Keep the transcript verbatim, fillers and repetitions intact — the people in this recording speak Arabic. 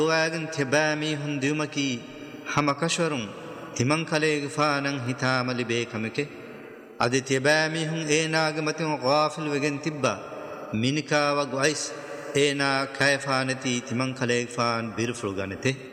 واغن تبامي هندومكي حمكشورون تمن خليغ فانن هتامل بكمك ادي تبامي هن ايناغمتن غافل وغن تبا منكا وغايس اينا كيفانتي تمن خليغ فان بيرفلغانته